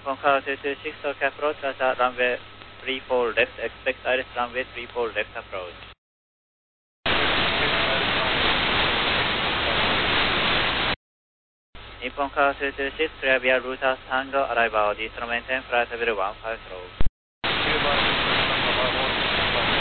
Nippon car 226 Tokyo approach, runway 34 left, expect Iris runway 34 left approach. Nippon car 226, clear via routers handle, arrival, D maintain, flight level 15 slow.